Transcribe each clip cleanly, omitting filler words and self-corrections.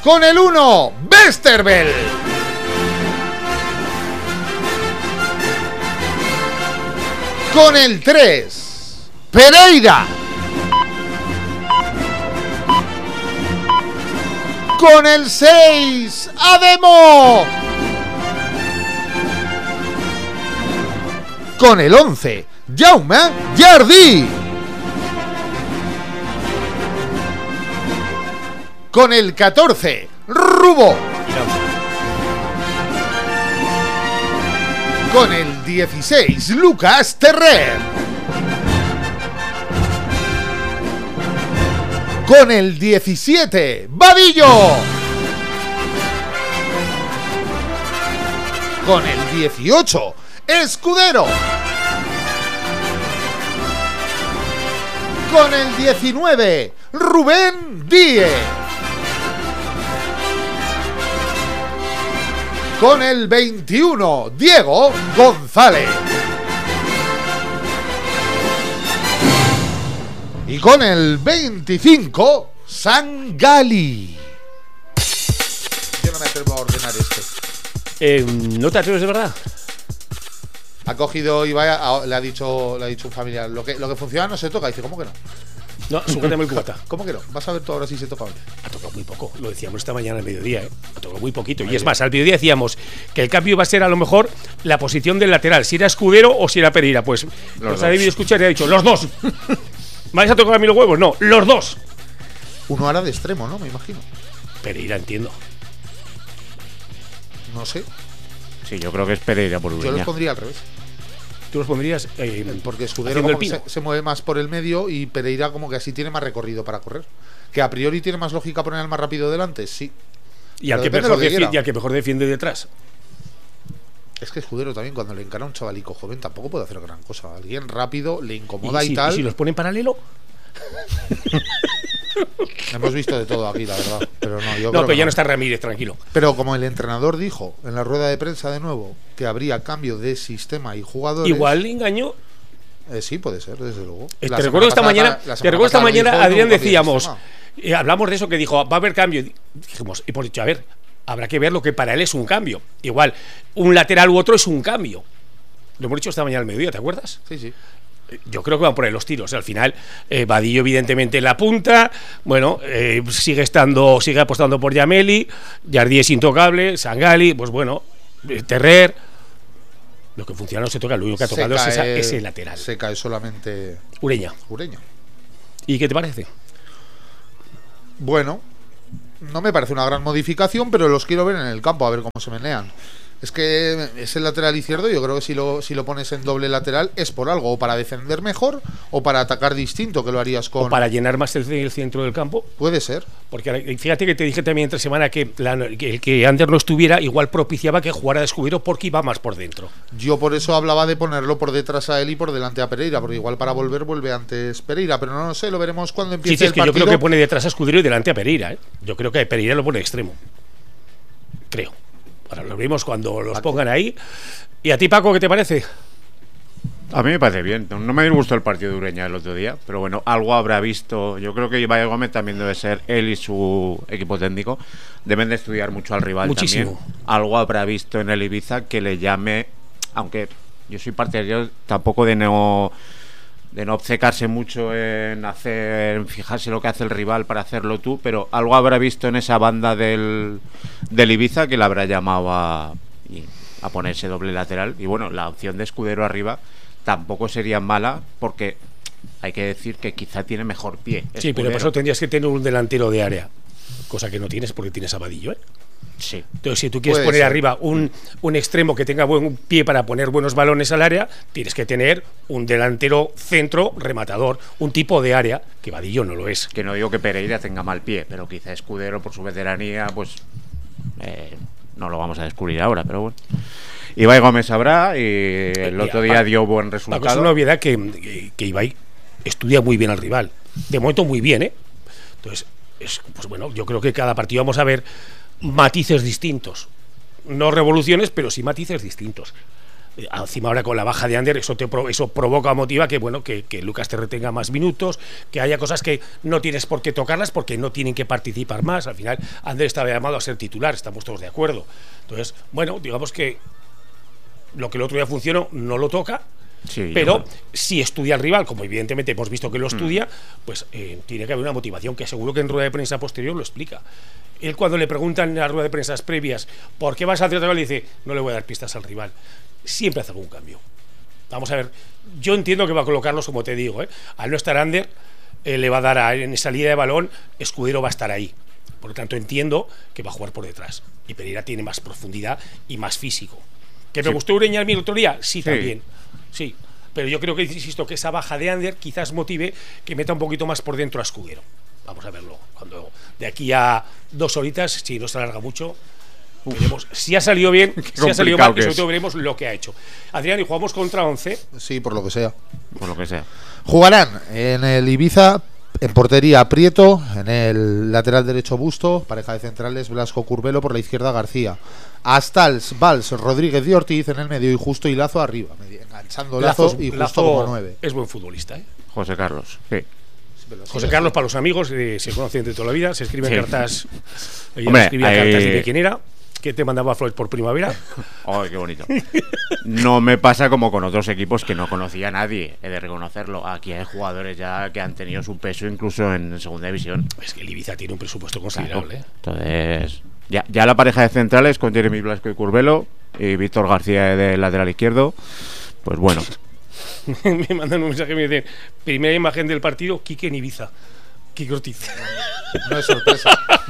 Con el 1, Westerveld. Con el 3, Pereira. Con el 6, Ademo. Con el 11, Jaume Jardí. Con el 14, Rubo. Con el 16, Lucas Terrer. Con el 17, Vadillo. Con el 18, Escudero. Con el 19, Rubén Díez. Con el 21, Diego González. Y con el 25, Sangali. Yo no me atrevo a ordenar esto. ¿No te atreves de verdad? Ha cogido y le ha dicho un familiar, lo que funciona no se toca. Dice, ¿cómo que no? No, sujeta muy cubata. ¿Cómo que no? Vas a ver tú ahora si se toca. Ha tocado muy poco, lo decíamos esta mañana al mediodía, ha tocado muy poquito. Y es más, al mediodía decíamos que el cambio iba a ser a lo mejor la posición del lateral, si era Escudero o si era Pereira. Pues nos ha debido escuchar y ha dicho, los dos. ¿Vais a tocar a mí los huevos? No, los dos. Uno hará de extremo, ¿no? Me imagino. Pereira, entiendo. No sé. Sí, yo creo que es Pereira por Ureña. Yo los pondría al revés. Tú los pondrías porque Escudero como que se mueve más por el medio y Pereira como que así tiene más recorrido para correr. Que a priori tiene más lógica poner al más rápido delante, sí. Y al que mejor defiende detrás. Es que Escudero también, cuando le encara a un chavalico joven, tampoco puede hacer gran cosa. Alguien rápido le incomoda y tal. ¿Y si los pone en paralelo? Hemos visto de todo aquí, la verdad. Pero no, pero ya no está Ramírez, tranquilo. Pero como el entrenador dijo en la rueda de prensa de nuevo que habría cambio de sistema y jugadores. Igual engañó. Sí, puede ser, desde luego. Te recuerdo esta mañana, Adrián, decíamos, hablamos de eso, que dijo, va a haber cambio. Dijimos, y por dicho, a ver, habrá que ver lo que para él es un cambio. Igual, un lateral u otro es un cambio. Lo hemos dicho esta mañana al mediodía, ¿te acuerdas? Sí, sí. Yo creo que van por ahí los tiros. Al final, Vadillo evidentemente en la punta. Bueno, sigue apostando por Yameli. Jardí es intocable. Sangali, pues bueno, Terrer. Lo que funciona no se toca. Lo único que ha tocado es ese lateral. Se cae solamente Ureña. ¿Y qué te parece? Bueno, no me parece una gran modificación, pero los quiero ver en el campo a ver cómo se menean. Es que es el lateral izquierdo. Yo creo que si lo pones en doble lateral es por algo, o para defender mejor o para atacar distinto, que lo harías con... O para llenar más el centro del campo. Puede ser. Porque fíjate que te dije también entre semana que el que Ander no estuviera igual propiciaba que jugara Descubierto porque iba más por dentro. Yo por eso hablaba de ponerlo por detrás a él y por delante a Pereira, porque igual para vuelve antes Pereira, pero no sé, lo veremos cuando empiece el partido. Yo creo que pone detrás a Escudero y delante a Pereira, Yo creo que a Pereira lo pone extremo. Creo. Ahora lo vimos cuando los pongan ahí. ¿Y a ti, Paco, qué te parece? A mí me parece bien. No me gustó el partido de Ureña el otro día, pero bueno, algo habrá visto. Yo creo que Ibai Gómez también debe ser, él y su equipo técnico deben de estudiar mucho al rival. Muchísimo. También. Algo habrá visto en el Ibiza que le llame, aunque yo soy partidario tampoco de no obcecarse mucho en fijarse lo que hace el rival para hacerlo tú, pero algo habrá visto en esa banda del Ibiza que le habrá llamado a ponerse doble lateral. Y bueno, la opción de Escudero arriba tampoco sería mala, porque hay que decir que quizá tiene mejor pie. Sí, Escudero. pero por eso tendrías que tener un delantero de área, cosa que no tienes porque tienes a Vadillo, Sí. Entonces, si tú quieres poner arriba un extremo que tenga buen pie para poner buenos balones al área, tienes que tener un delantero centro rematador, un tipo de área, que Vadillo no lo es. Que no digo que Pereira tenga mal pie, pero quizá Escudero, por su veteranía, pues no lo vamos a descubrir ahora, pero bueno. Ibai Gómez sabrá, y el otro día dio buen resultado. Es una obviedad que Ibai estudia muy bien al rival. De momento muy bien, Entonces, pues bueno, yo creo que cada partido vamos a ver matices distintos, no revoluciones, pero sí matices distintos. Encima ahora con la baja de Ander, eso provoca, motiva que bueno que Lucas te retenga más minutos, que haya cosas que no tienes por qué tocarlas porque no tienen que participar más. Al final Ander estaba llamado a ser titular, estamos todos de acuerdo. Entonces, bueno, digamos que lo que el otro día funcionó no lo toca. Sí, pero si estudia al rival, como evidentemente hemos visto que lo estudia, pues tiene que haber una motivación que seguro que en rueda de prensa posterior lo explica. Él, cuando le preguntan en las ruedas de prensa previas ¿por qué vas a hacer otro rival?, dice: no le voy a dar pistas al rival. Siempre hace algún cambio. Vamos a ver, yo entiendo que va a colocarlos, como te digo, al no estar Ander, le va a dar en salida de balón, Escudero va a estar ahí. Por lo tanto, entiendo que va a jugar por detrás. Y Pereira tiene más profundidad y más físico. ¿Que me gustó Ureña el otro día? Sí, también. Sí, pero yo creo que, insisto, que esa baja de Ander quizás motive que meta un poquito más por dentro a Escudero. Vamos a verlo. Cuando de aquí a 2 horitas, si no se alarga mucho, veremos si ha salido bien, si ha salido mal, y sobre todo veremos lo que ha hecho. Adrián, ¿y jugamos contra 11? Sí, por lo que sea. Por lo que sea. Jugarán en el Ibiza, en portería Prieto, en el lateral derecho Busto, pareja de centrales Blasco Curbelo, por la izquierda García. Astals, Valls, Rodríguez y Ortiz en el medio y Justo y Lazo arriba, enganchando Lazo y Justo como 9. Es buen futbolista, José Carlos, sí. José Carlos, para los amigos, se conocen de toda la vida, se escriben cartas. Ella escribía cartas de quién era, que te mandaba flores por primavera. ¡Ay, qué bonito! No me pasa como con otros equipos que no conocía a nadie, he de reconocerlo. Aquí hay jugadores ya que han tenido su peso incluso en segunda división. Es que el Ibiza tiene un presupuesto considerable. Claro. Entonces, ya la pareja de centrales con Jeremy Blasco y Curbelo y Víctor García de lateral izquierdo, pues bueno. Me mandan un mensaje y me dicen: primera imagen del partido, Quique en Ibiza. Quique Ortiz. No es sorpresa.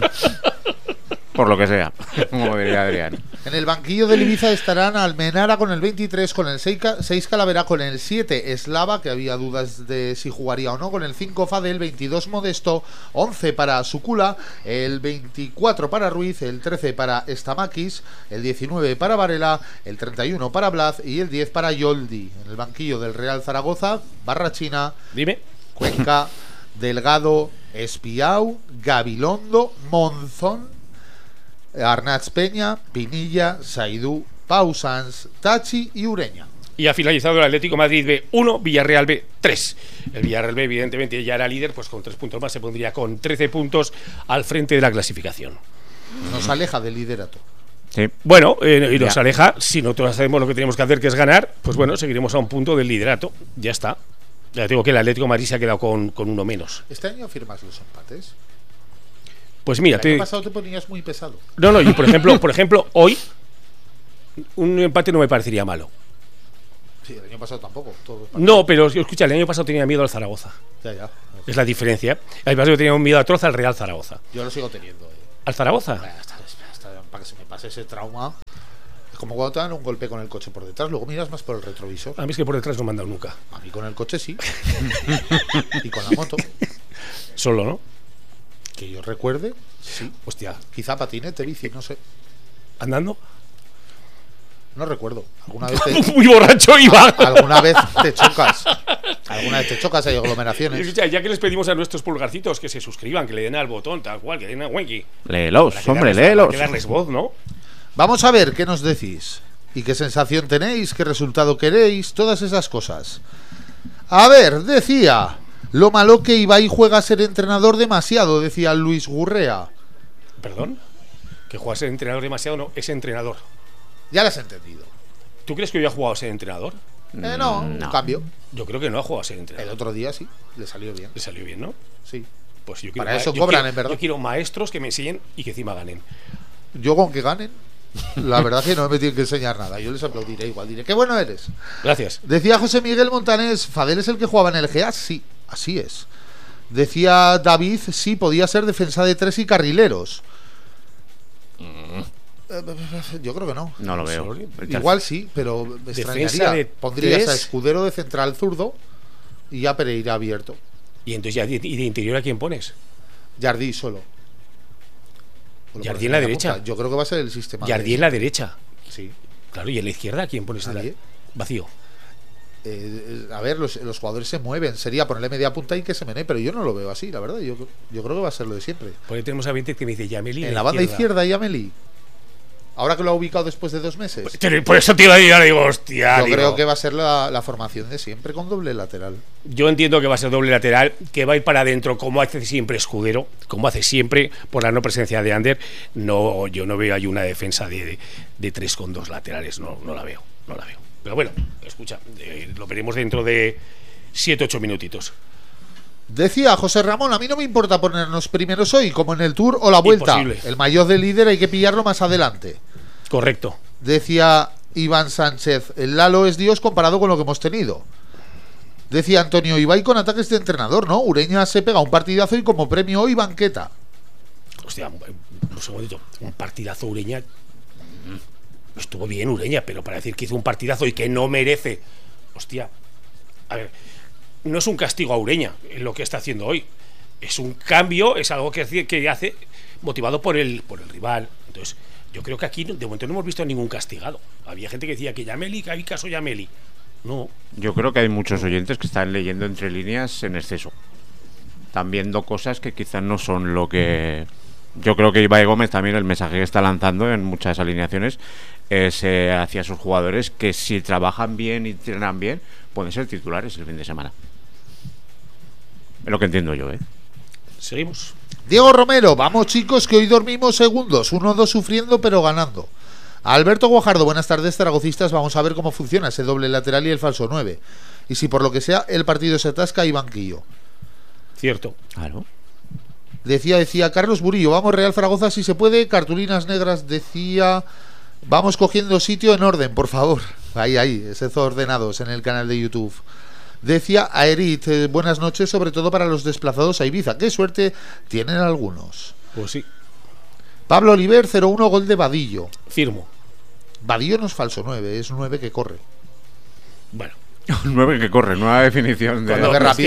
Por lo que sea, como diría Adrián. En el banquillo del Ibiza estarán Almenara con el 23, con el 6 Calavera, con el 7 Eslava, que había dudas de si jugaría o no, con el 5 Fadel, 22 Modesto, 11 para Sucula, el 24 para Ruiz, el 13 para Stamakis, el 19 para Varela, el 31 para Blaz y el 10 para Yoldi. En el banquillo del Real Zaragoza, Barrachina, dime, Cuenca, Delgado, Espiau, Gabilondo, Monzón, Arnaz Peña, Pinilla, Saidú, Pau Sanz, Tachi y Ureña. Y ha finalizado el Atlético Madrid B 1, Villarreal B 3. El Villarreal B, evidentemente, ya era líder, pues con 3 puntos más se pondría con 13 puntos al frente de la clasificación. Nos aleja del liderato. Sí. Bueno, y nos aleja. Si nosotros hacemos lo que tenemos que hacer, que es ganar, pues bueno, seguiremos a un punto del liderato. Ya está. Ya digo que el Atlético Madrid se ha quedado con uno menos. ¿Este año firmas los empates? Pues mira, el año pasado te ponías muy pesado. No, y por ejemplo, hoy un empate no me parecería malo. Sí, el año pasado tampoco. No, pero escucha, el año pasado tenía miedo al Zaragoza. Ya. Es la diferencia. El pasado tenía un miedo atroz al Real Zaragoza. Yo lo sigo teniendo. ¿Al Zaragoza? Hasta para que se me pase ese trauma. Es como cuando te dan un golpe con el coche por detrás, luego miras más por el retrovisor. A mí es que por detrás no me han dado nunca. A mí con el coche sí. Y con la moto. Solo, ¿no? Que yo recuerde, sí. Hostia. Quizá patinete, bici, no sé. ¿Andando? No recuerdo. ¿Alguna vez muy borracho iba? ¿Alguna vez te chocas? Hay aglomeraciones. Ya que les pedimos a nuestros pulgarcitos que se suscriban, que le den al botón, tal cual, que le den a Wenky. Léelos, hombre, léelos. Hay que darles voz, ¿no? Vamos a ver qué nos decís. ¿Y qué sensación tenéis? ¿Qué resultado queréis? Todas esas cosas. A ver, decía... Lo malo que Ibai juega a ser entrenador demasiado, decía Luis Gurrea. ¿Perdón? ¿Que juega a ser entrenador demasiado? No, es entrenador. Ya lo has entendido. ¿Tú crees que hoy ha jugado a ser entrenador? No, un cambio. Yo creo que no ha jugado a ser entrenador. El otro día sí, le salió bien. Le salió bien, ¿no? Sí. Pues yo quiero para eso cobran, en verdad. Yo quiero maestros que me enseñen y que encima ganen. Yo con que ganen, la verdad que no me tienen que enseñar nada. Yo les aplaudiré igual, diré, qué bueno eres. Gracias. Decía José Miguel Montanés, ¿Fadel es el que jugaba en el GEA? Sí, así es. Decía David, sí, podía ser defensa de 3 y carrileros. Yo creo que no. No lo veo. Igual sí, pero me extrañaría. Pondrías a Escudero de central zurdo y ya Pereira abierto. ¿Y entonces ya, y de interior a quién pones? Jardí solo. Jardí en la derecha. Yo creo que va a ser el sistema. Jardí en la derecha. Sí. Claro, y en la izquierda, ¿a quién pones? Vacío. A ver, los jugadores se mueven. Sería ponerle media punta y que se menee, pero yo no lo veo así, la verdad. Yo creo que va a ser lo de siempre. Porque tenemos a 20 que me dice Yameli. En la banda izquierda, Yameli. Ahora que lo ha ubicado después de 2 meses. Por eso te iba a decir, ahora digo, hostia. Yo creo que va a ser la formación de siempre con doble lateral. Yo entiendo que va a ser doble lateral, que va a ir para adentro como hace siempre Escudero, como hace siempre por la no presencia de Ander. No, yo no veo ahí una defensa de 3 con 2 laterales, no la veo. Pero bueno, escucha, lo veremos dentro de 7-8 minutitos. Decía José Ramón, a mí no me importa ponernos primeros hoy, como en el Tour o la Vuelta. Imposible. El maillot de líder hay que pillarlo más adelante. Correcto. Decía Iván Sánchez, el Lalo es Dios comparado con lo que hemos tenido. Decía Antonio, Ibai con ataques de entrenador, ¿no? Ureña se pega un partidazo y como premio hoy banqueta. Hostia, un segundito, un partidazo Ureña. Estuvo bien Ureña, pero para decir que hizo un partidazo y que no merece. Hostia, a ver, no es un castigo a Ureña en lo que está haciendo hoy. Es un cambio, es algo que hace motivado por el rival. Entonces, yo creo que aquí de momento no hemos visto ningún castigado. Había gente que decía que Yameli, que hay caso Yameli. No. Yo creo que hay muchos oyentes que están leyendo entre líneas en exceso. Están viendo cosas que quizás no son lo que... Yo creo que Ibai Gómez también, el mensaje que está lanzando en muchas alineaciones es hacia sus jugadores, que si trabajan bien y entrenan bien pueden ser titulares el fin de semana. Es lo que entiendo yo, ¿eh? Seguimos. Diego Romero, vamos chicos, que hoy dormimos segundos, 1-2 sufriendo pero ganando. Alberto Guajardo, buenas tardes zaragocistas, vamos a ver cómo funciona ese doble lateral y el falso 9. Y si por lo que sea el partido se atasca y banquillo. Cierto. Claro. Decía Carlos Burillo, vamos Real Zaragoza si se puede, cartulinas negras, decía, vamos cogiendo sitio en orden, por favor. Ahí, esos ordenados en el canal de YouTube. Decía Aerit, buenas noches, sobre todo para los desplazados a Ibiza. Qué suerte tienen algunos. Pues sí. Pablo Oliver, 0-1, gol de Vadillo. Firmo. Vadillo no es falso 9, es 9 que corre. Bueno. Un 9 que corre, nueva definición de...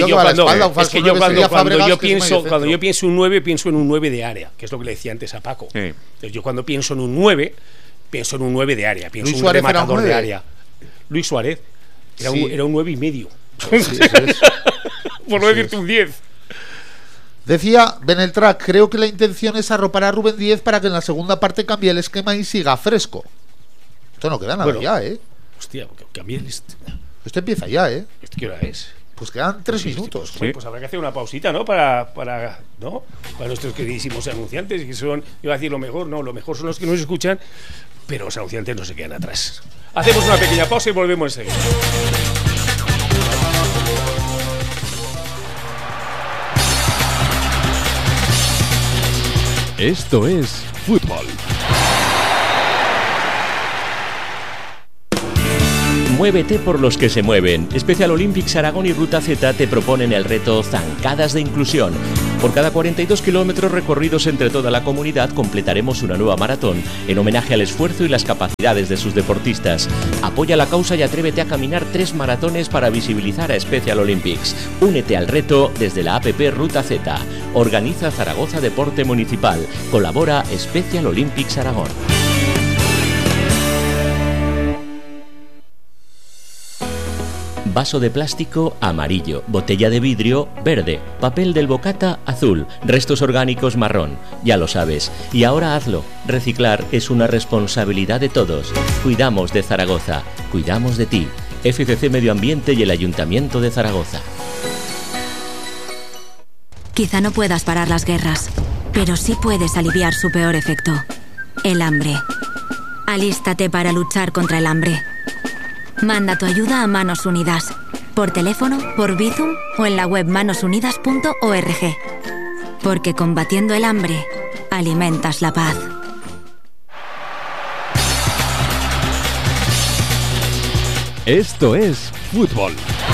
Cuando yo pienso un 9, pienso en un 9 de área, que es lo que le decía antes a Paco. Sí. Entonces yo cuando pienso en un 9, pienso en un 9 de área, pienso en un rematador de área. Luis Suárez era un 9 y medio. Sí, por no decirte un 10. Decía Beneltrack, creo que la intención es arropar a Rubén Díez para que en la segunda parte cambie el esquema y siga fresco. Esto no queda nada ya, ¿eh? Hostia, cambie el... Esto empieza ya, ¿eh? ¿Qué hora es? Pues quedan 3 minutos. Pues, pues habrá que hacer una pausita, ¿no? Para nuestros queridísimos anunciantes, que son, iba a decir lo mejor son los que nos escuchan, pero los anunciantes no se quedan atrás. Hacemos una pequeña pausa y volvemos enseguida. Esto es Fútbol. Muévete por los que se mueven. Special Olympics Aragón y Ruta Z te proponen el reto Zancadas de Inclusión. Por cada 42 kilómetros recorridos entre toda la comunidad completaremos una nueva maratón en homenaje al esfuerzo y las capacidades de sus deportistas. Apoya la causa y atrévete a caminar 3 maratones para visibilizar a Special Olympics. Únete al reto desde la app Ruta Z. Organiza Zaragoza Deporte Municipal. Colabora Special Olympics Aragón. Vaso de plástico amarillo, botella de vidrio verde, papel del bocata azul, restos orgánicos marrón. Ya lo sabes. Y ahora hazlo. Reciclar es una responsabilidad de todos. Cuidamos de Zaragoza. Cuidamos de ti. FCC Medio Ambiente y el Ayuntamiento de Zaragoza. Quizá no puedas parar las guerras, pero sí puedes aliviar su peor efecto. El hambre. Alístate para luchar contra el hambre. Manda tu ayuda a Manos Unidas, por teléfono, por Bizum o en la web manosunidas.org. Porque combatiendo el hambre, alimentas la paz. Esto es Fútbol.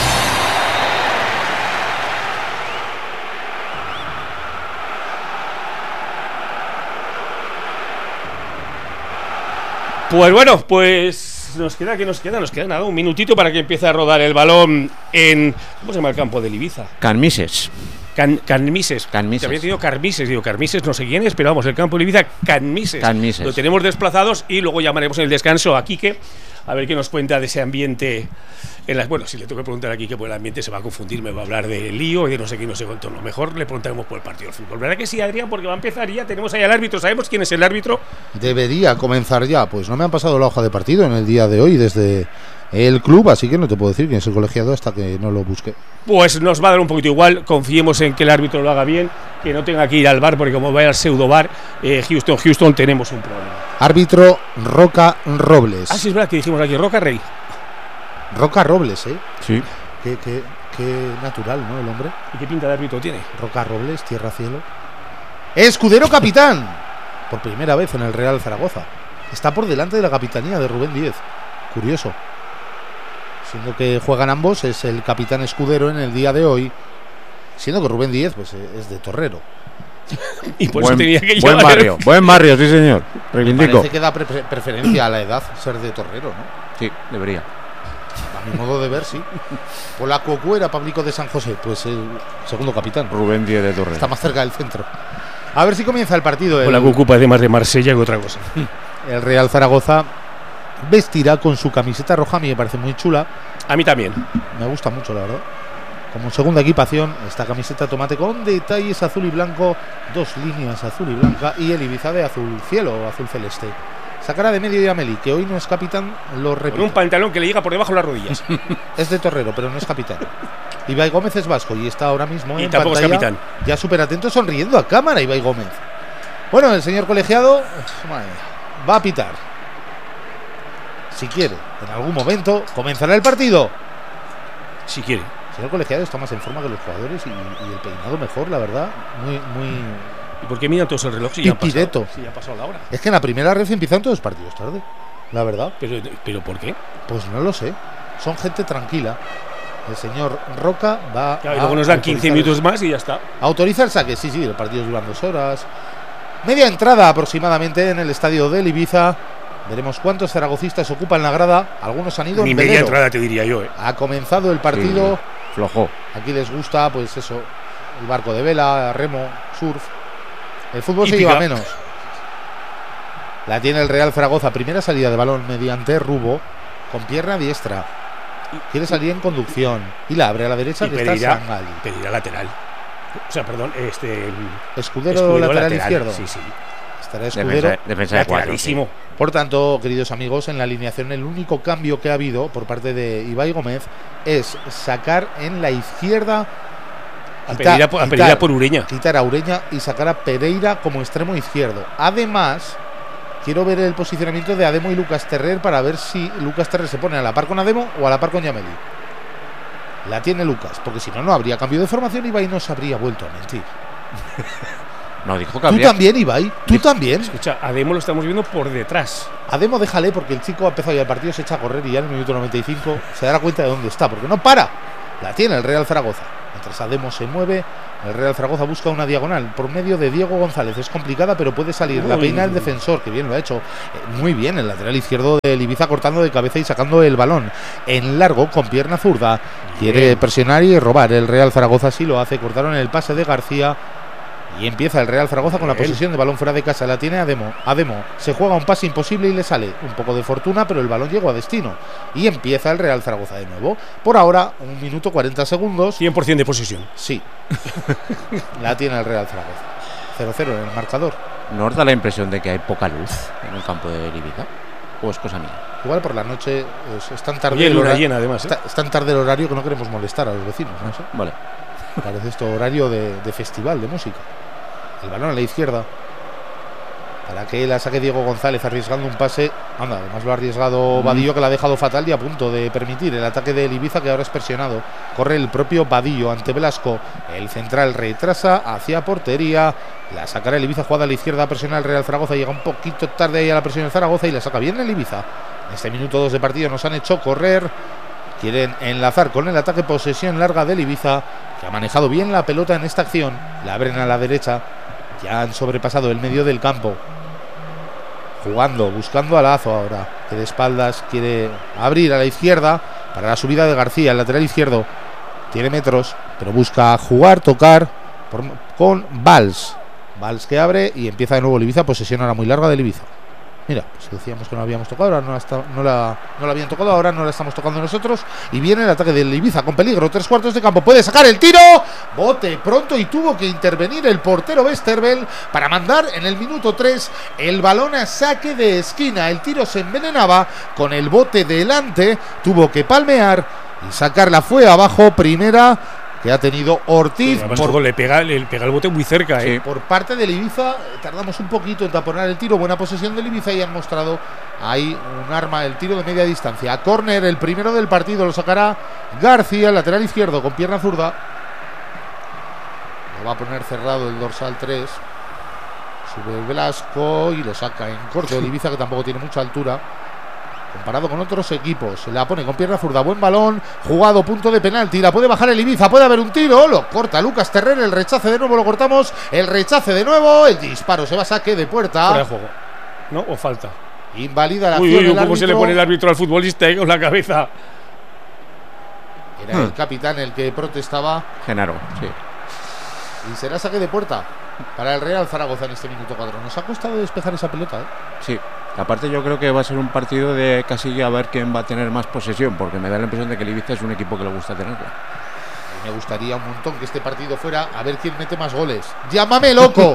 Pues bueno, nos queda nada, un minutito para que empiece a rodar el balón en... ¿Cómo se llama el campo del Ibiza? Carmises. Carmises. Te había tenido Carmises, Carmises no sé quién es, pero vamos, el campo del Ibiza, Carmises. Lo tenemos desplazados y luego llamaremos en el descanso a Quique a ver qué nos cuenta de ese ambiente. Bueno, si le tengo que preguntar aquí qué por el ambiente se va a confundir, me va a hablar de lío y de no sé qué, no sé cuánto. Lo mejor le preguntaremos por el partido de fútbol. ¿Verdad que sí, Adrián? Porque va a empezar ya, tenemos ahí al árbitro, ¿sabemos quién es el árbitro? Debería comenzar ya, pues no me han pasado la hoja de partido en el día de hoy desde el club, así que no te puedo decir quién es el colegiado hasta que no lo busque. Pues nos va a dar un poquito igual, confiemos en que el árbitro lo haga bien, que no tenga que ir al bar, porque como vaya al pseudo bar, Houston, tenemos un problema. Árbitro Roca Robles. Ah, sí, es verdad que dijimos aquí, Roca Rey. Roca Robles, ¿eh? Sí. Qué natural, ¿no? El hombre. ¿Y qué pinta de árbitro tiene? Roca Robles, tierra cielo. Escudero capitán. Por primera vez en el Real Zaragoza. Está por delante de la capitanía de Rubén Díez. Curioso. Siendo que juegan ambos, es el capitán Escudero en el día de hoy. Siendo que Rubén Díez pues es de Torrero. Y por eso tenía que buen barrio, buen barrio, sí señor. Reivindico. Parece que da preferencia a la edad ser de Torrero, ¿no? Sí, debería. A mi modo de ver, sí. Polaco Cuera, Pablico de San José, pues el segundo capitán. Rubén Díez de Torrero. Está más cerca del centro. A ver si comienza el partido. Polaco ocupa además de Marsella que otra cosa. El Real Zaragoza vestirá con su camiseta roja, a mí me parece muy chula. A mí también. Me gusta mucho, la verdad. Como segunda equipación, esta camiseta tomate con detalles azul y blanco, 2 líneas azul y blanca y el Ibiza de azul cielo o azul celeste. Sacará de medio Yameli, que hoy no es capitán, lo repito. Con un pantalón que le llega por debajo de las rodillas. Es de Torrero, pero no es capitán. Ibai Gómez es vasco y está ahora mismo y en tampoco pantalla, es capitán. Ya súper atento, sonriendo a cámara Ibai Gómez. Bueno, el señor colegiado va a pitar. Si quiere, en algún momento comenzará el partido. Si quiere. El señor colegiado está más en forma que los jugadores y el peinado mejor, la verdad. Muy ¿Y por qué miran todos el reloj si ya ha pasado la hora? Es que en la primera red empiezan todos los partidos tarde, la verdad. ¿Pero por qué? Pues no lo sé. Son gente tranquila. El señor Roca va y luego nos dan 15 minutos más y ya está. Autoriza el saque, sí, el partido duran 2 horas. Media entrada aproximadamente en el estadio del Ibiza. Veremos cuántos zaragocistas ocupan la grada. Algunos han ido Ni en media velero. entrada te diría yo. Ha comenzado el partido. Sí, flojo. Aquí les gusta, pues eso, el barco de vela, remo, surf. El fútbol se Hípica. lleva menos. La tiene el Real Zaragoza. Primera salida de balón mediante Rubo con pierna diestra. Quiere salir en conducción y la abre a la derecha, que está Sangali. Pedirá lateral. O sea, perdón, Escudero lateral izquierdo. Sí. Estará Escudero. Defensa de 4. Sí. Por tanto, queridos amigos, en la alineación el único cambio que ha habido por parte de Ibai Gómez es sacar en la izquierda a Pereira por Ureña. Quitar a Ureña y sacar a Pereira como extremo izquierdo. Además, quiero ver el posicionamiento de Ademo y Lucas Terrer para ver si Lucas Terrer se pone a la par con Ademo o a la par con Yameli. La tiene Lucas, porque si no, no habría cambio de formación y Ibai no se habría vuelto a mentir. No, dijo que ¿Tú habría... también, Ibai? ¿Tú también? Escucha, Ademo lo estamos viendo por detrás. Ademo déjale, porque el chico ha empezado ya el partido, se echa a correr y ya en el minuto 95 se dará cuenta de dónde está, porque no para. La tiene el Real Zaragoza. Mientras Ademo se mueve, el Real Zaragoza busca una diagonal por medio de Diego González. Es complicada, pero puede salir. La peina el defensor, que bien lo ha hecho. Muy bien, el lateral izquierdo del Ibiza cortando de cabeza y sacando el balón en largo con pierna zurda. Quiere presionar y robar. El Real Zaragoza sí lo hace. Cortaron el pase de García. Y empieza el Real Zaragoza con la posesión de balón fuera de casa. La tiene Ademo. Ademo se juega un pase imposible y le sale un poco de fortuna, pero el balón llegó a destino. Y empieza el Real Zaragoza de nuevo. Por ahora, 1 minuto 40 segundos. 100% de posesión. Sí. La tiene el Real Zaragoza. 0-0 en el marcador. ¿No os da la impresión de que hay poca luz en el campo de Ibiza? ¿O es cosa mía? Igual por la noche es tan tarde. Oye, luna llena, además. Es tan tarde el horario que no queremos molestar a los vecinos, no sé. Vale. Parece esto horario de festival de música. El balón a la izquierda para que la saque Diego González, arriesgando un pase. Anda, además lo ha arriesgado Vadillo, que la ha dejado fatal y a punto de permitir el ataque del Ibiza, que ahora es presionado. Corre el propio Vadillo ante Velasco. El central retrasa hacia portería. La sacará el Ibiza, jugada a la izquierda, presiona el Real Zaragoza. Llega un poquito tarde ahí a la presión del Zaragoza y la saca bien el Ibiza. En este minuto 2 de partido nos han hecho correr. Quieren enlazar con el ataque, posesión larga del Ibiza, que ha manejado bien la pelota en esta acción. La abren a la derecha. Ya han sobrepasado el medio del campo. Jugando, buscando a Lazo ahora, que de espaldas quiere abrir a la izquierda para la subida de García, el lateral izquierdo. Tiene metros, pero busca jugar, tocar con Valls. Valls que abre y empieza de nuevo el Ibiza, posesión ahora muy larga del Ibiza. Mira, pues decíamos que no habíamos tocado, ahora no la habían tocado, ahora no la estamos tocando nosotros. Y viene el ataque del Ibiza con peligro, 3/4 de campo, puede sacar el tiro, bote pronto y tuvo que intervenir el portero Westerveld para mandar en el minuto 3 el balón a saque de esquina. El tiro se envenenaba con el bote delante, tuvo que palmear y sacarla, fue abajo, primera que ha tenido Ortiz. Le pega el bote muy cerca, Sí. Por parte del Ibiza, tardamos un poquito en taponar el tiro. Buena posesión del Ibiza y han mostrado ahí un arma, el tiro de media distancia. Córner, el primero del partido, lo sacará García, lateral izquierdo, con pierna zurda. Lo va a poner cerrado el dorsal 3. Sube Velasco y lo saca en corto el Ibiza, que tampoco tiene mucha altura comparado con otros equipos. Se la pone con pierna zurda, buen balón, jugado, punto de penalti, la puede bajar el Ibiza, puede haber un tiro, lo corta Lucas Terrer, el rechace de nuevo, lo cortamos, el rechace de nuevo, el disparo se va a saque de puerta. Fuera de juego, ¿no? ¿O falta? Invalida la acción del ¿cómo se le árbitro? pone el árbitro al futbolista con la cabeza? Era el capitán el que protestaba. Genaro, sí. Y será saque de puerta para el Real Zaragoza en este minuto 4. Nos ha costado despejar esa pelota, Sí. Aparte yo creo que va a ser un partido de casi a ver quién va a tener más posesión, porque me da la impresión de que el Ibiza es un equipo que le gusta tenerla. Me gustaría un montón que este partido fuera a ver quién mete más goles. ¡Llámame loco!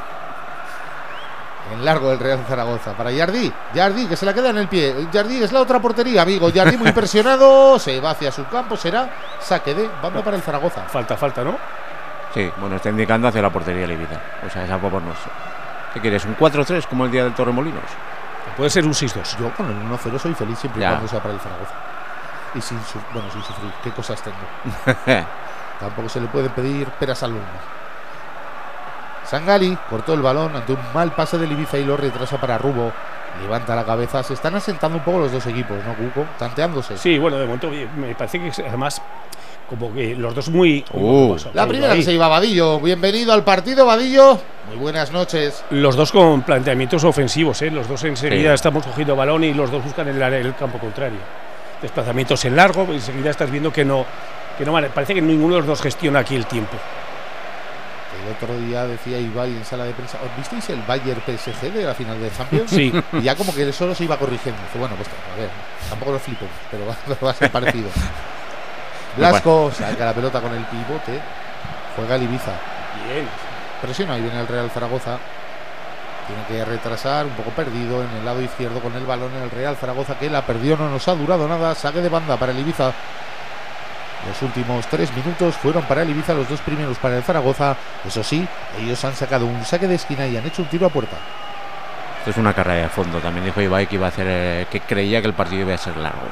En largo del Real Zaragoza para Jardí, que se la queda en el pie. Jardí es la otra portería, amigo. Jardí muy presionado, se va hacia su campo, será saque de banda para el Zaragoza. Falta, ¿no? Sí, bueno, está indicando hacia la portería el Ibiza. O sea, esa por no sé. ¿Qué quieres? ¿Un 4-3 como el día del Torremolinos? Puede ser un 6-2. Yo con el 1-0 soy feliz siempre y Ya. cuando sea para el Zaragoza. Y sin sufrir. ¿Qué cosas tengo? Tampoco se le puede pedir peras al humo. Sangali cortó el balón ante un mal pase del Ibiza y lo retrasa para Rubo. Levanta la cabeza. Se están asentando un poco los dos equipos, ¿no, Cuco? Tanteándose. Sí, bueno, de momento me parece que además como que los dos muy... La primera que se iba Vadillo. Bienvenido al partido, Vadillo. Muy buenas noches. Los dos con planteamientos ofensivos, ¿eh? Los dos enseguida Sí. estamos cogiendo balón y los dos buscan el campo contrario. Desplazamientos en largo, y enseguida estás viendo que no vale. Parece que ninguno de los dos gestiona aquí el tiempo. El otro día decía Ibai en sala de prensa, ¿os visteis el Bayern PSG de la final de Champions? Sí. Y ya como que él solo se iba corrigiendo. Dice, bueno, pues a ver, tampoco lo flipemos, pero va a ser parecido. Blasco saca la pelota con el pivote, juega el Ibiza. Bien. Presiona, ahí viene el Real Zaragoza. Tiene que retrasar, un poco perdido en el lado izquierdo con el balón en el Real Zaragoza, que la perdió, no nos ha durado nada. Saque de banda para el Ibiza. Los últimos 3 minutos fueron para el Ibiza, los 2 primeros para el Zaragoza. Eso sí, ellos han sacado un saque de esquina y han hecho un tiro a puerta. Esto es una carrera de fondo. También dijo Ibai que iba a hacer, que creía que el partido iba a ser largo.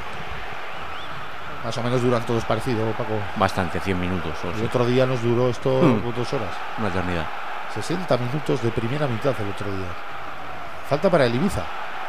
Más o menos duran todos parecido, Paco. Bastante, 100 minutos. O El sea, otro día nos duró esto 2 horas. una eternidad. 60 minutos de primera mitad el otro día. Falta para el Ibiza.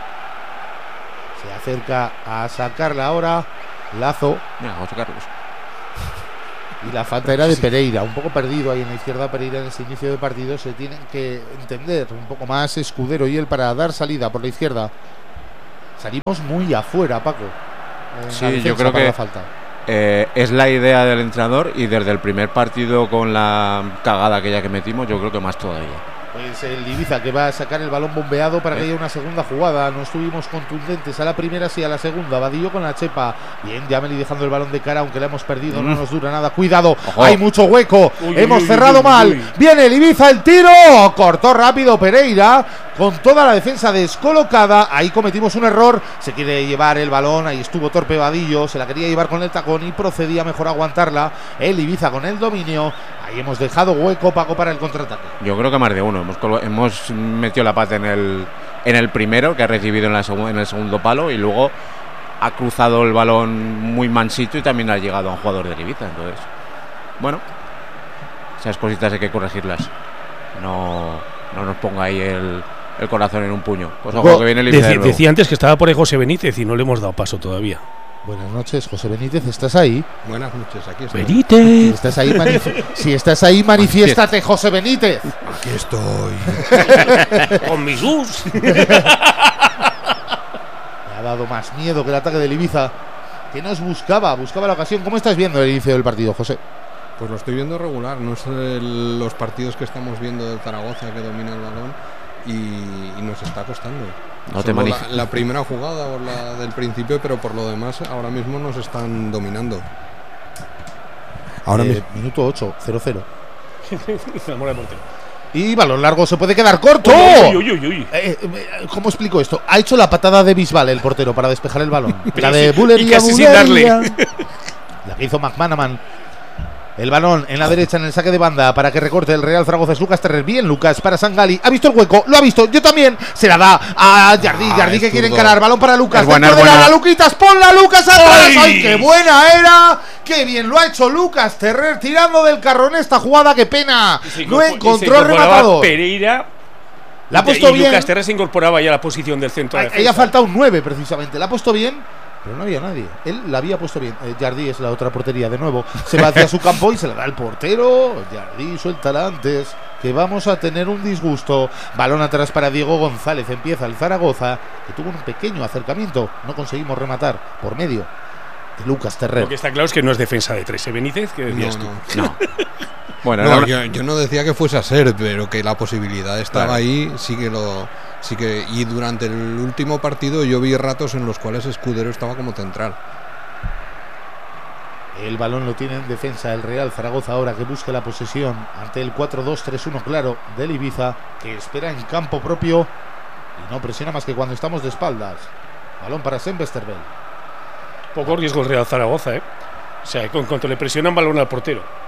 Se acerca a sacarla ahora Lazo. Mira, José Carlos. Y la falta era de Pereira, un poco perdido ahí en la izquierda. Pereira en ese inicio de partido. Se tienen que entender un poco más Escudero y él para dar salida por la izquierda. Salimos muy afuera, Paco. Sí, yo creo para que la falta. Es la idea del entrenador y desde el primer partido con la cagada aquella que metimos, yo creo que más todavía. Pues el Ibiza que va a sacar el balón bombeado para que haya una segunda jugada. No estuvimos contundentes a la primera, sí a la segunda. Vadillo con la chepa. Bien, Jameli dejando el balón de cara, aunque la hemos perdido, no nos dura nada. Cuidado, Ojo. hay mucho hueco. Hemos Uy, cerrado uy, mal. uy. Viene el Ibiza, el tiro. Cortó rápido Pereira con toda la defensa descolocada. Ahí cometimos un error. Se quiere llevar el balón. Ahí estuvo torpe Vadillo. Se la quería llevar con el tacón y procedía mejor a aguantarla. El Ibiza con el dominio. Ahí hemos dejado hueco, Paco, para el contraataque. Yo creo que más de uno. Hemos metido la pata en el primero, que ha recibido en el segundo palo, y luego ha cruzado el balón muy mansito y también ha llegado a un jugador del Ibiza. Entonces, bueno, esas cositas hay que corregirlas. No nos ponga ahí el corazón en un puño. Pues ojo, que viene el Ibiza de nuevo. Decía antes que estaba por ahí José Benítez y no le hemos dado paso todavía. Buenas noches, José Benítez, ¿estás ahí? Buenas noches, aquí estoy. Si Benítez. estás ahí, si estás ahí, manifiéstate, José Benítez. Aquí estoy. Con mis us. Me ha dado más miedo que el ataque del Ibiza, que nos buscaba la ocasión. ¿Cómo estás viendo el inicio del partido, José? Pues lo estoy viendo regular. No es los partidos que estamos viendo del Zaragoza, que domina el balón y nos está costando. No te Solo manifiestas. la primera jugada o la del principio, pero por lo demás ahora mismo nos están dominando. Ahora mismo. Minuto 8, 0-0. Enamora del portero. Y balón largo se puede quedar corto. Uy, uy, uy, uy. ¿Cómo explico esto? Ha hecho la patada de Bisbal el portero para despejar el balón. La de Bulería, y casi sin darle. La que hizo McManaman. El balón en la derecha en el saque de banda para que recorte el Real Zaragoza. Es Lucas Terrer. Bien, Lucas, para Sangali. Ha visto el hueco, lo ha visto. Yo también. Se la da a Jardí. Jardí que quiere encarar. Balón para Lucas. Es buena, Dentro es del buena. área, Luquitas, ponla, Lucas atrás. ¡Ay! ¡Ay, qué buena era! ¡Qué bien lo ha hecho Lucas Terrer tirando del carro en esta jugada! ¡Qué pena! No encontró rematador. Pereira. La ha puesto y bien. Lucas Terrer se incorporaba ya a la posición del centro de Ahí defensa. ha faltado un 9 precisamente. La ha puesto bien, pero no había nadie. Él la había puesto bien. Jardí es la otra portería de nuevo. Se va hacia su campo y se la da el portero. Jardí, suéltala antes, que vamos a tener un disgusto. Balón atrás para Diego González. Empieza el Zaragoza, que tuvo un pequeño acercamiento. No conseguimos rematar por medio de Lucas Terrer. Lo que está claro es que no es defensa de 3. Benítez, ¿qué decías tú? No. Bueno, No, era una- yo no decía que fuese a ser, pero que la posibilidad estaba Claro. ahí, y durante el último partido yo vi ratos en los cuales Escudero estaba como central. El balón lo tiene en defensa el Real Zaragoza ahora, que busca la posesión ante el 4-2-3-1 claro del Ibiza, que espera en campo propio y no presiona más que cuando estamos de espaldas. Balón para Sembestervel. Poco riesgo el Real Zaragoza, ¿eh? O sea, con cuanto le presionan, balón al portero.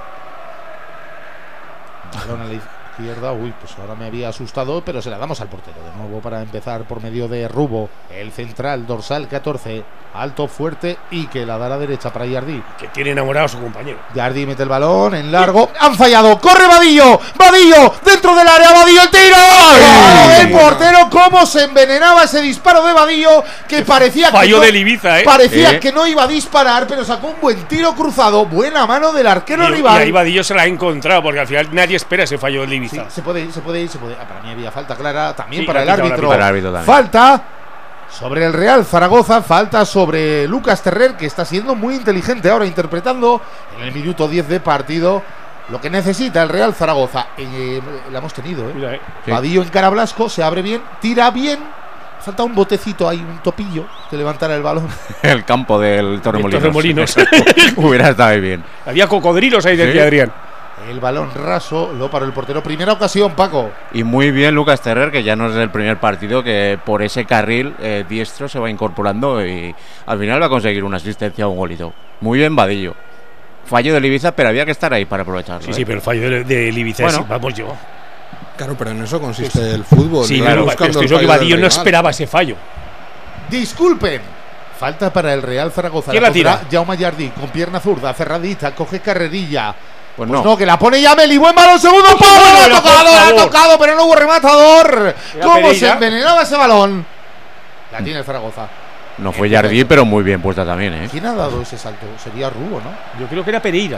Balón a la izquierda. Uy, pues ahora me había asustado, pero se la damos al portero. De nuevo para empezar por medio de Rubo, el central, dorsal 14, alto, fuerte, y que la da a la derecha para Jardí. Que tiene enamorado a su compañero. Jardí mete el balón en largo. ¡Han fallado! ¡Corre Vadillo! ¡Vadillo! ¡Dentro del área! ¡Vadillo el tiro! ¡Oh! El portero, cómo se envenenaba ese disparo de Vadillo, que parecía que Fallo no, del Ibiza, ¿eh? parecía que no iba a disparar, pero sacó un buen tiro cruzado. Buena mano del arquero Y rival. ahí Vadillo se la ha encontrado, porque al final nadie espera ese fallo del Sí, Ibiza. se puede ir. Para mí había falta clara también Sí, para el la ha pitado, árbitro. para el árbitro también. Falta sobre el Real Zaragoza, falta sobre Lucas Terrer, que está siendo muy inteligente ahora, interpretando en el minuto 10 de partido lo que necesita el Real Zaragoza. La hemos tenido, ¿eh? Mira, Sí. Vadillo encara a Blasco, se abre bien, tira bien. Falta un botecito ahí, un topillo que levantara el balón. el campo del Torremolinos. Torremolinos. Hubiera estado ahí bien. Había cocodrilos ahí, Sí. decía Adrián. El balón raso, lo paró el portero. Primera ocasión, Paco. Y muy bien Lucas Terrer, que ya no es el primer partido que por ese carril diestro se va incorporando y al final va a conseguir una asistencia o un golito. Muy bien Vadillo. Fallo del Ibiza, pero había que estar ahí para aprovecharlo. Sí, sí, pero el fallo del Ibiza Bueno. es, vamos yo. Claro, pero en eso consiste el fútbol. Sí, ir claro, buscando estoy el yo que fallo del Vadillo no rival. esperaba ese fallo. Disculpen. Falta para el Real Zaragoza. ¿Quién la pondrá tira? Jaume Jardí con pierna zurda, cerradita, coge carrerilla. Pues Pues no. no, que la pone Yameli. Buen balón, segundo palo. bueno, La ha por tocado, la ha favor. tocado, pero no hubo rematador. Era ¿Cómo Pereira. se envenenaba ese balón? La tiene el Zaragoza. No fue Jardí, pero muy bien puesta también, ¿eh? ¿Quién ha dado ese salto? Sería Rubo, ¿no? Yo creo que era Pereira.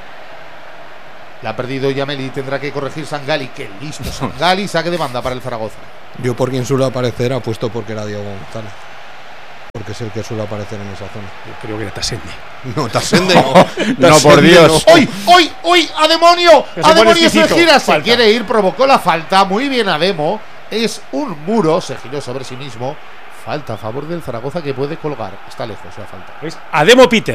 La ha perdido Yameli. Tendrá que corregir Sangali. Qué listo Sangali. Saque de banda para el Zaragoza. Yo por quien suele aparecer apuesto porque era Diego González. Porque es el que suele aparecer en esa zona. Yo creo que era Tasende. No, Tasende no. No, por Tasende Dios. no. ¡Hoy! ¡A demonio! Que se ¡A pone demonio! Se exquisito. gira, se Falta. quiere ir, provocó la falta. Muy bien Ademo. Es un muro, se giró sobre sí mismo. Falta a favor del Zaragoza, que puede colgar. Está lejos la falta. Es Ademo Peter.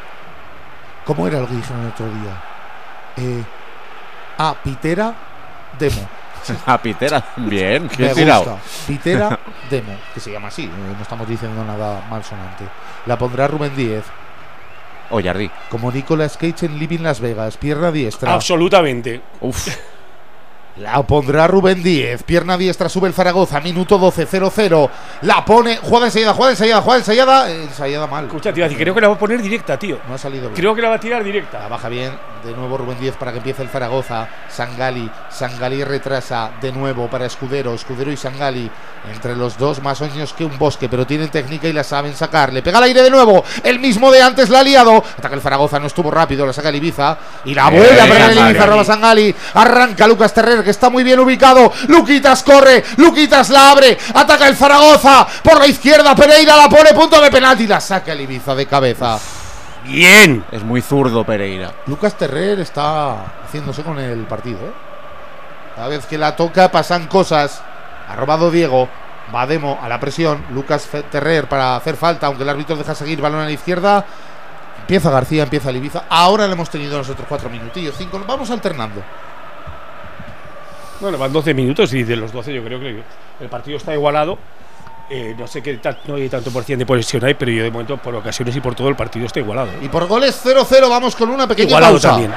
¿Cómo era lo que dijeron el otro día? Pitera, Demo. A Pitera, bien. Me Bien tirado. gusta. Pitera, Demo. Que se llama así. No estamos diciendo nada malsonante. La pondrá Rubén Díez. O Jardí. Como Nicolas Cage en Living Las Vegas. Pierna diestra. Absolutamente. Uf. La pondrá Rubén Díez. Pierna diestra, sube el Zaragoza. Minuto 12, 0-0. La pone. Jugada ensayada. Ensayada mal. Escucha, tío, creo que la va a poner directa, tío. No ha salido bien. Creo que la va a tirar La directa. baja bien. De nuevo Rubén Díez para que empiece el Zaragoza. Sangali retrasa de nuevo para Escudero y Sangali. Entre los dos más oños que un bosque, pero tienen técnica y la saben sacar. Le pega al aire de nuevo. El mismo de antes la ha liado. Hasta que el Zaragoza no estuvo rápido. La saca el Ibiza. Y la vuelve a perder el Sangali. Ibiza. Roba Sangali. Arranca Lucas Terrer, que está muy bien ubicado. Luquitas corre. Luquitas la abre. Ataca el Zaragoza. Por la izquierda. Pereira la pone. Punto de penalti. La saca el Ibiza de cabeza. Bien. Es muy zurdo Pereira. Lucas Terrer está haciéndose con el partido, ¿eh? Cada vez que la toca pasan cosas. Ha robado Diego. Va Demo a la presión. Lucas Terrer para hacer falta, aunque el árbitro deja seguir. Balón a la izquierda. Empieza García, empieza el Ibiza. Ahora le hemos tenido nosotros 4 minutillos, 5. Vamos alternando. Bueno, van 12 minutos y de los 12 yo creo que el partido está igualado. No sé qué no hay tanto por cien de posesión hay, pero yo de momento por ocasiones y por todo el partido está igualado. Y por goles 0-0 vamos con una pequeña igualado pausa. También.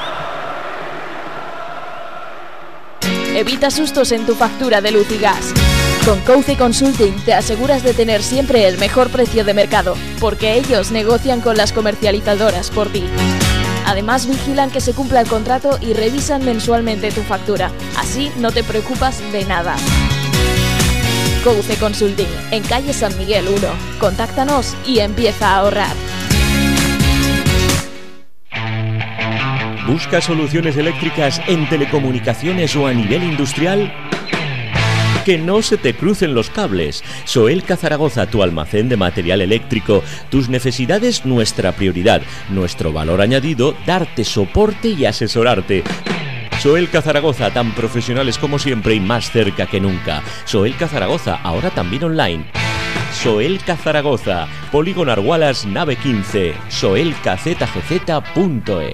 Evita sustos en tu factura de luz y gas. Con Couce Consulting te aseguras de tener siempre el mejor precio de mercado, porque ellos negocian con las comercializadoras por ti. Además vigilan que se cumpla el contrato y revisan mensualmente tu factura. Así no te preocupas de nada. Couce Consulting, en calle San Miguel 1. Contáctanos y empieza a ahorrar. ¿Buscas soluciones eléctricas en telecomunicaciones o a nivel industrial? Que no se te crucen los cables. Soelca Zaragoza, tu almacén de material eléctrico. Tus necesidades, nuestra prioridad. Nuestro valor añadido, darte soporte y asesorarte. Soelca Zaragoza, tan profesionales como siempre y más cerca que nunca. Soelca Zaragoza, ahora también online. Soelca Zaragoza, Polígono Argualas, nave 15, soelcazgz.es.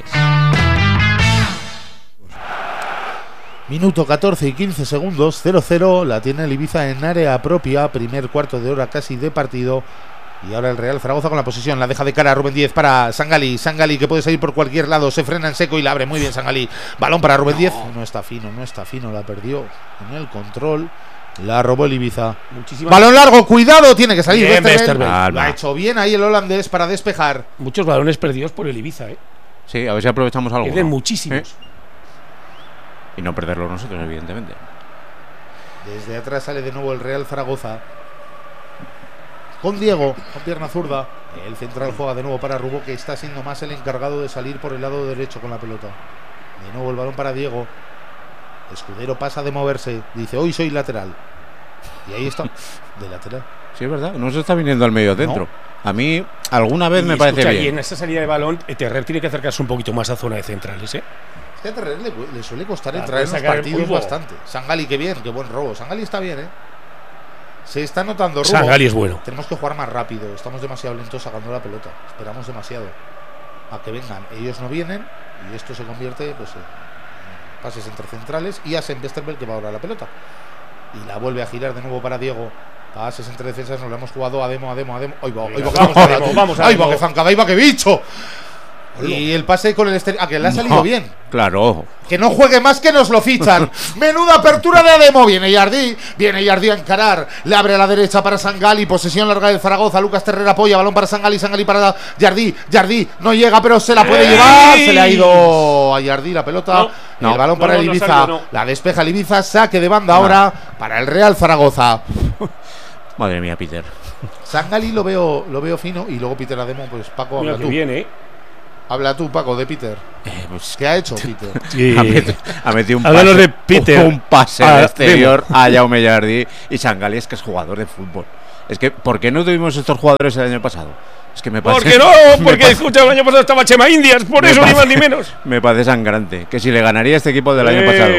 Minuto 14 y 15 segundos, 0-0, la tiene el Ibiza en área propia, primer cuarto de hora casi de partido. Y ahora el Real Zaragoza con la posesión, la deja de cara a Rubén Díez para Sangali. Sangali que puede salir por cualquier lado, se frena en seco y la abre muy bien Sangali. Balón para Rubén Díez, no está fino, la perdió en el control. La robó el Ibiza. Balón largo, cuidado, tiene que salir Westerveld. Lo ha hecho bien ahí el holandés para despejar. Muchos balones perdidos por el Ibiza, Sí, a ver si aprovechamos algo. Pierden muchísimos. Y no perderlo nosotros, evidentemente. Desde atrás sale de nuevo el Real Zaragoza. Con Diego, con pierna zurda. El central juega de nuevo para Rubó, que está siendo más el encargado de salir por el lado derecho con la pelota. De nuevo el balón para Diego. Escudero pasa de moverse. Dice, hoy soy lateral. Y ahí está, de lateral. Sí, es verdad, no se está viniendo al medio centro. No. A mí, alguna vez me parece bien. Y en esa salida de balón, Terrer tiene que acercarse un poquito más a zona de centrales, Es que a Terrer le suele costar entrar en los partidos bastante. Sangali, qué bien, qué buen robo. Sangali está bien, Se está notando robo. Sangali es bueno. Tenemos que jugar más rápido. Estamos demasiado lentos sacando la pelota. Esperamos demasiado a que vengan. Ellos no vienen y esto se convierte pues en pases entre centrales y a Westerveld que va ahora a la pelota. Y la vuelve a girar de nuevo para Diego. Pases entre defensas, nos lo hemos jugado a Demo. Ahí va, que zancada, ahí va, que bicho. Y el pase con el exterior. Que le ha salido bien. Claro. Que no juegue más, que nos lo fichan. Menuda apertura de Ademo. Viene Jardí a encarar. Le abre a la derecha para Sangali. Posesión larga del Zaragoza. Lucas Terrer apoya. Balón para Sangali. Sangali para Jardí. No llega, pero se la puede llevar. Se le ha ido a Jardí la pelota. No, el balón para el Ibiza. La despeja el Ibiza. Saque de banda ahora para el Real Zaragoza. Madre mía, Peter. Sangali lo veo fino. Y luego Peter Ademo, pues Paco, habla tú. Habla tú, Paco, de Peter. ¿Qué ha hecho Peter? Sí. Ha metido un pase al exterior a Jaume Jardí y Sangali, es que es jugador de fútbol. Es que, ¿por qué no tuvimos estos jugadores el año pasado? Es que me parece. ¿Por qué no? Porque escucha, el año pasado estaba Chema Indias, por eso ni más ni menos. Me parece sangrante. Que si le ganaría este equipo del año pasado.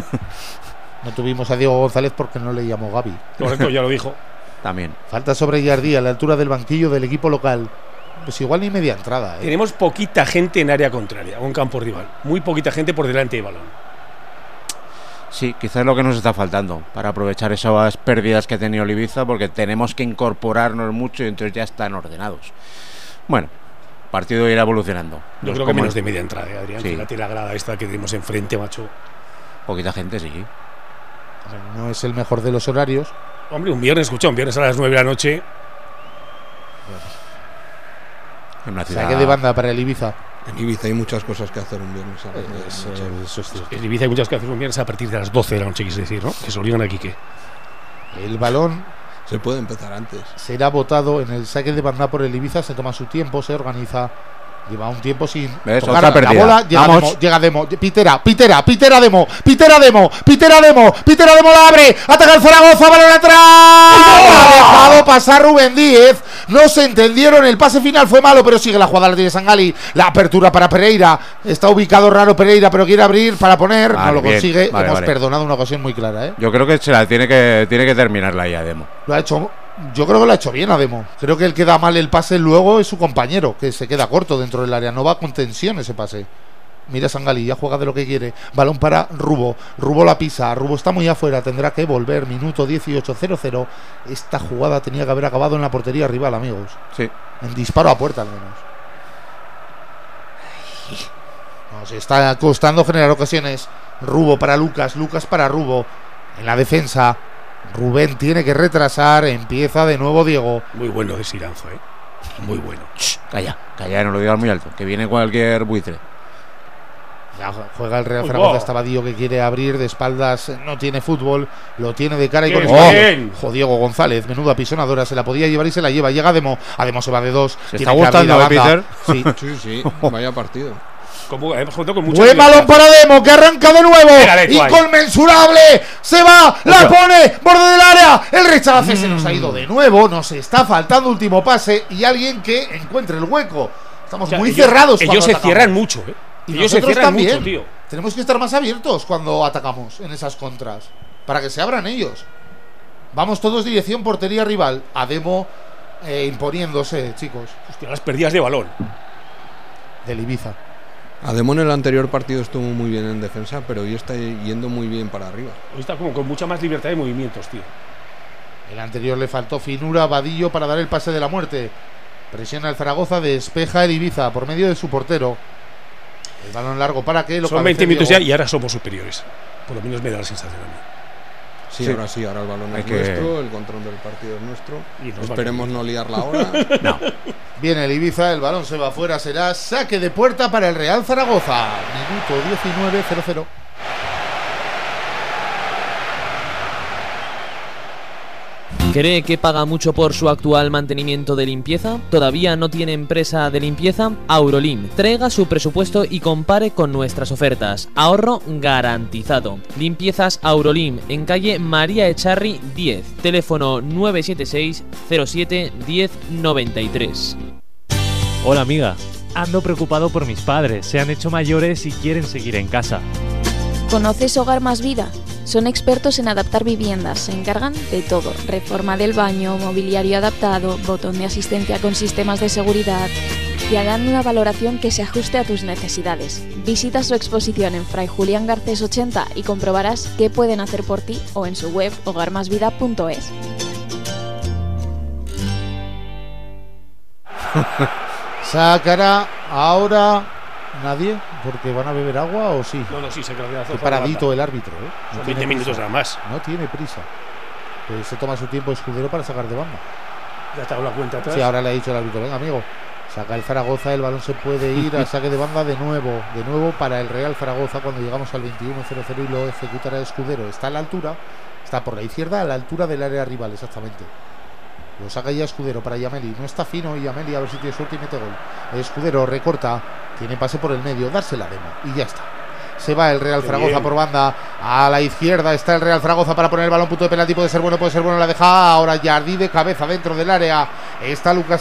No tuvimos a Diego González porque no le llamó Gaby. Correcto, ya lo dijo. También. Falta sobre Jardí a la altura del banquillo del equipo local. Pues igual ni media entrada. Tenemos poquita gente en área contraria o en campo rival. Muy poquita gente por delante de balón. Sí, quizás es lo que nos está faltando para aprovechar esas pérdidas que ha tenido el Ibiza, porque tenemos que incorporarnos mucho y entonces ya están ordenados. Bueno, partido irá evolucionando. Yo creo que menos de media entrada, Adrián. Sí. Fíjate la grada esta que tenemos enfrente, macho. Poquita gente, sí. No es el mejor de los horarios. Hombre, un viernes a las 9 de la noche. En una ciudad... Saque de banda para el Ibiza. En Ibiza hay muchas cosas que hacer un viernes. Eso es cierto. En Ibiza hay muchas cosas que hacer un viernes a partir de las 12 de la noche, quieres decir, ¿no? Que se obligan aquí que... El balón... Se puede empezar antes. Será botado en el saque de banda por el Ibiza, se toma su tiempo, se organiza Lleva un tiempo sin ¿Ves? tocar Otra la perdida. bola. Vamos. Llega Demo. Pitera Demo. La abre. Ataca el Zaragoza. Balón atrás. Ha dejado pasar Rubén Díez. No se entendieron. El pase final fue malo, pero sigue la jugada. La tiene Sangali. La apertura para Pereira. Está ubicado raro Pereira, pero quiere abrir para poner. Vale, no lo bien. consigue. Vale, Hemos vale. perdonado una ocasión muy clara, ¿eh? Yo creo que se la tiene que terminarla ya, Demo. Lo ha hecho. Yo creo que lo ha hecho bien a Demo. Creo que el que da mal el pase luego es su compañero, que se queda corto dentro del área. No va con tensión ese pase. Mira Sangali, ya juega de lo que quiere. Balón para Rubo. Rubo la pisa. Rubo está muy afuera. Tendrá que volver. Minuto 18, 0-0. Esta jugada tenía que haber acabado en la portería rival, amigos. Sí. En disparo a puerta, al menos. Nos está costando generar ocasiones. Rubo para Lucas. Lucas para Rubo. En la defensa. Rubén tiene que retrasar. Empieza de nuevo Diego. Muy bueno de Siranzo, muy bueno. Calla, no lo digas muy alto, que viene cualquier buitre. Ya juega el Real Uy, Zaragoza. wow. Está Vadillo que quiere abrir de espaldas. No tiene fútbol. Lo tiene de cara y con Bien. Diego González. Menuda pisonadora. Se la podía llevar y se la lleva. Llega Ademo. Ademo se va de dos. ¿Se Tiene está que abrir gustando, la banda. Peter? Sí. Sí, vaya partido. Junto con mucha Buen libertad. balón para Demo, que arranca de nuevo. Pégale tú ahí. Inconmensurable. Se va, la pone, borde del área. El rechace se nos ha ido de nuevo. Nos está faltando último pase y alguien que encuentre el hueco. Estamos O sea, muy ellos- cerrados. Ellos cuando se atacamos. cierran mucho, Y ellos se nosotros cierran también. mucho, tío. Tenemos que estar más abiertos cuando atacamos en esas contras, para que se abran ellos. Vamos todos dirección portería rival. Ademo imponiéndose, chicos. Hostia, las pérdidas de balón. Del Ibiza. Ademo en el anterior partido estuvo muy bien en defensa, pero hoy está yendo muy bien para arriba. Hoy está como con mucha más libertad de movimientos, tío. El anterior le faltó finura a Vadillo para dar el pase de la muerte. Presiona el Zaragoza, despeja el Ibiza por medio de su portero. El balón largo para que lo Son cabecee 20 minutos ya Diego. y ahora somos superiores. Por lo menos me da la sensación a mí. Sí, ahora el balón Hay es que- nuestro, el control del partido es nuestro. Y nos va Esperemos no liarla ahora. No. Viene el Ibiza, el balón se va afuera, será saque de puerta para el Real Zaragoza. Minuto 19, 0-0. ¿Cree que paga mucho por su actual mantenimiento de limpieza? ¿Todavía no tiene empresa de limpieza? Aurolim. Traiga su presupuesto y compare con nuestras ofertas. Ahorro garantizado. Limpiezas Aurolim en calle María Echarri 10. Teléfono 976 07 1093. Hola amiga, ando preocupado por mis padres, se han hecho mayores y quieren seguir en casa. ¿Conoces Hogar Más Vida? Son expertos en adaptar viviendas, se encargan de todo. Reforma del baño, mobiliario adaptado, botón de asistencia con sistemas de seguridad. Te harán una valoración que se ajuste a tus necesidades. Visita su exposición en Fray Julián Garcés 80 y comprobarás qué pueden hacer por ti o en su web hogarmasvida.es. Sacará ahora nadie, porque van a beber agua o sí. No, sí, se queda Qué paradito el árbitro, ¿eh? No Son tiene 20 minutos prisa. nada más. No tiene prisa. Se toma su tiempo Escudero para sacar de banda. Ya te hago la cuenta atrás. Sí, ahora le ha dicho el árbitro, venga amigo, saca el Zaragoza, el balón se puede ir al saque de banda de nuevo para el Real Zaragoza cuando llegamos al 21-0-0 y lo ejecutará Escudero. Está a la altura, está por la izquierda a la altura del área rival, exactamente. Lo saca ya Escudero para Yameli, no está fino y Yameli a ver si tiene suerte y mete gol. Escudero recorta, tiene pase por el medio, dársela Demo y ya está. Se va el Real Zaragoza bien. por banda. A la izquierda está el Real Zaragoza para poner el balón. Punto de penalti. Puede ser bueno. La deja ahora Jardí de cabeza dentro del área. Está Lucas